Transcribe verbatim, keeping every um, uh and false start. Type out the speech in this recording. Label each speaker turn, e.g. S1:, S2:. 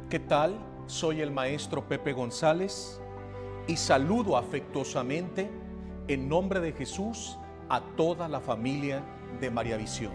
S1: ¿Qué tal? Soy el maestro Pepe González y saludo afectuosamente en nombre de Jesús a toda la familia de María Visión.